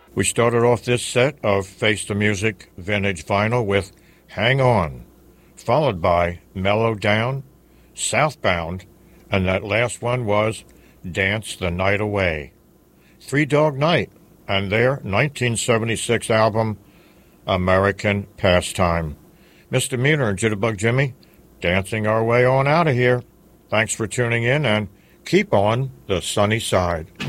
We started off this set of Face the Music vintage vinyl with Hang On, followed by Mellow Down, Southbound, and that last one was Dance the Night Away. Three Dog Night and their 1976 album American Pastime. Misdemeanor and Jitterbug Jimmy dancing our way on out of here. Thanks for tuning in and keep on the sunny side.